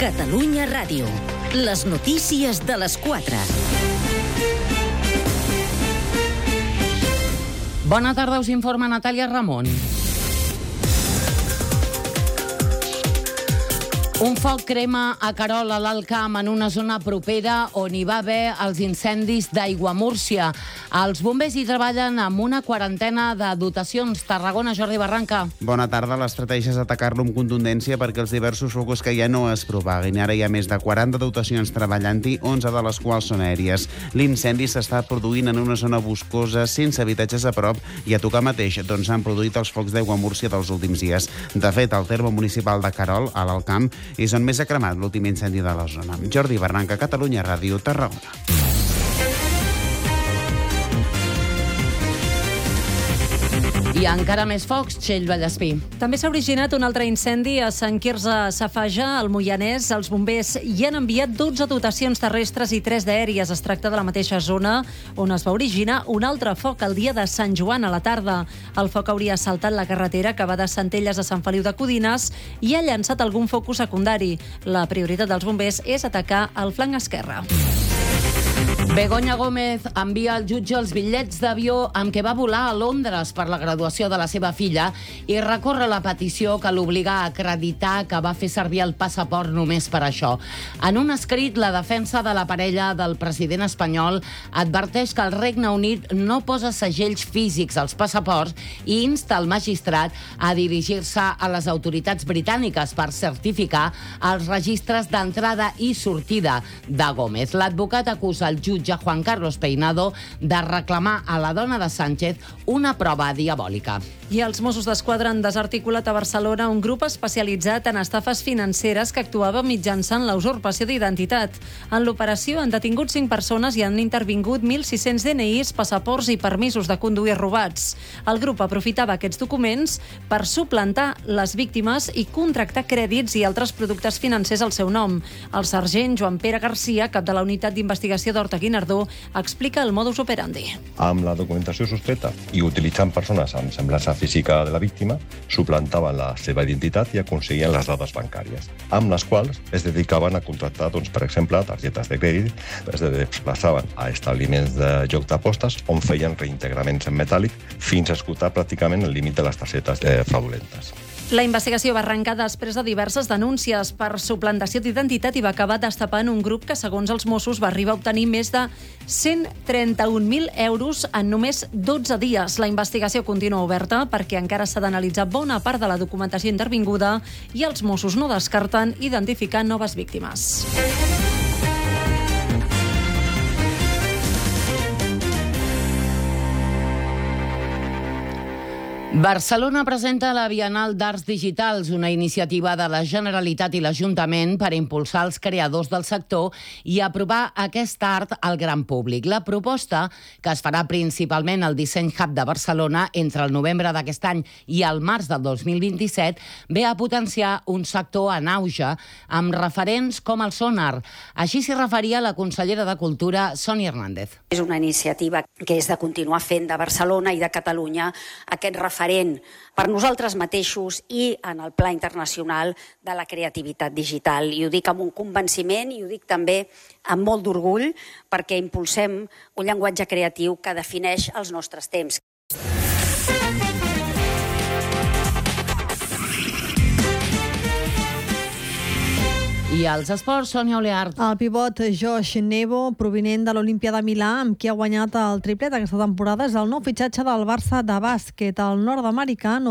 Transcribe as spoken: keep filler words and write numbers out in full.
Catalunya Ràdio. Les notícies de les quatre. Bona tarda, us informa Natàlia Ramon. Un foc crema a Querol, a l'Alt Camp, en una zona propera on hi va haver els incendis d'Aiguamúrcia. Els bombers hi treballen amb una quarantena de dotacions. Tarragona, Jordi Barranca. Bona tarda. L'estratègia és atacar-lo amb contundència perquè els diversos focus que hi ha no es propaguin. Ara hi ha més de quaranta dotacions treballant-hi, onze de les quals són aèries. L'incendi s'està produint en una zona boscosa, sense habitatges a prop, i a tocar mateix d'on s'han produït els focs d'Aiguamúrcia dels últims dies. De fet, el terme municipal de Querol, a l'Alt Camp, és on més ha cremat l'últim incendi de la zona. Jordi Barranca, Catalunya Ràdio, Tarragona. I encara més focs, Txell Vallespí. També s'ha originat un altre incendi a Sant Quirze Safaja, al Moianès. Els bombers hi han enviat dotze dotacions terrestres i tres d'aèries. Es tracta de la mateixa zona on es va originar un altre foc el dia de Sant Joan a la tarda. El foc hauria saltat la carretera que va de Centelles a Sant Feliu de Codines i ha llançat algun focus secundari. La prioritat dels bombers és atacar el flanc esquerre. Begoña Gómez envia al jutge els bitllets d'avió amb què va volar a Londres per la graduació de la seva filla i recorre la petició que l'obliga a acreditar que va fer servir el passaport només per això. En un escrit, la defensa de la parella del president espanyol adverteix que el Regne Unit no posa segells físics als passaports i insta el magistrat a dirigir-se a les autoritats britàniques per certificar els registres d'entrada i sortida de Gómez. L'advocat acusa el jutge Juan Carlos Peinado de reclamar a la dona de Sánchez una prova diabòlica. I els Mossos d'Esquadra han desarticulat a Barcelona un grup especialitzat en estafes financeres que actuava mitjançant la usurpació d'identitat. En l'operació han detingut cinc persones i han intervingut mil sis-cents D N Is, passaports i permisos de conduir robats. El grup aprofitava aquests documents per suplantar les víctimes i contractar crèdits i altres productes financers al seu nom. El sergent Joan Pere Garcia, cap de la unitat d'investigació d'Horta Guinardó, explica el modus operandi. Amb la documentació sostreta i utilitzant persones amb semblança física de la víctima, suplantaven la seva identitat i aconseguien les dades bancàries, amb les quals es dedicaven a contractar, doncs, per exemple, targetes de crèdit, es desplaçaven a establiments de joc d'apostes on feien reintegraments en metàl·lic fins a esgotar pràcticament el límit de les targetes eh, fraudulentes. La investigació va arrencar després de diverses denúncies per suplantació d'identitat i va acabar destapant un grup que, segons els Mossos, va arribar a obtenir més de cent trenta-un mil euros en només dotze dies. La investigació continua oberta perquè encara s'ha d'analitzar bona part de la documentació intervinguda i els Mossos no descarten identificar noves víctimes. Barcelona presenta la Bienal d'Arts Digitals, una iniciativa de la Generalitat i l'Ajuntament per impulsar els creadors del sector i aprovar aquest art al gran públic. La proposta, que es farà principalment al Disseny Hub de Barcelona entre el novembre d'aquest any i el març del dos mil vint-i-set, ve a potenciar un sector en auge amb referents com el Sonar. Així s'hi referia la consellera de Cultura, Sònia Hernández. És una iniciativa que és de continuar fent de Barcelona i de Catalunya aquest referent per nosaltres mateixos i en el pla internacional de la creativitat digital. I ho dic amb un convenciment i ho dic també amb molt d'orgull perquè impulsem un llenguatge creatiu que defineix els nostres temps. I als esports, Sònia Oleart. El pivot Josh Nebo, provinent de l'Olimpia de Milà, amb qui ha guanyat el triplet aquesta temporada, és el nou fitxatge del Barça de bàsquet. El nord-americà